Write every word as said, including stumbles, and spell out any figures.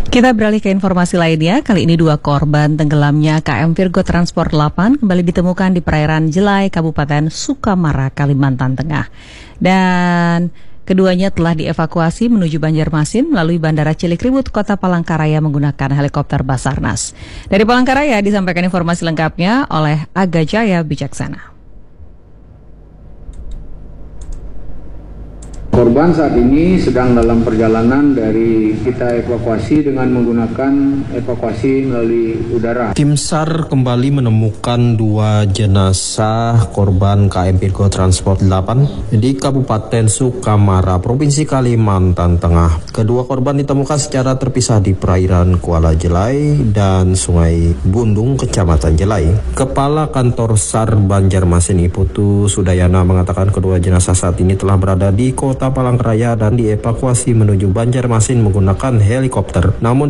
Kita beralih ke informasi lainnya. Kali ini dua korban tenggelamnya K M Virgo Transport delapan kembali ditemukan di perairan Jelai, Kabupaten Sukamara, Kalimantan Tengah. Dan keduanya telah dievakuasi menuju Banjarmasin melalui Bandara Cilikriwut, Kota Palangkaraya menggunakan helikopter Basarnas. Dari Palangkaraya disampaikan informasi lengkapnya oleh Aga Jaya Bijaksana. Korban saat ini sedang dalam perjalanan dari kita evakuasi dengan menggunakan evakuasi melalui udara. Tim SAR kembali menemukan dua jenazah korban K M Virgo Transport delapan di Kabupaten Sukamara, Provinsi Kalimantan Tengah. Kedua korban ditemukan secara terpisah di perairan Kuala Jelai dan Sungai Bundung, Kecamatan Jelai. Kepala Kantor SAR Banjarmasin Iputu Sudayana mengatakan kedua jenazah saat ini telah berada di Kota Palangkaraya dan dievakuasi menuju Banjarmasin menggunakan helikopter. Namun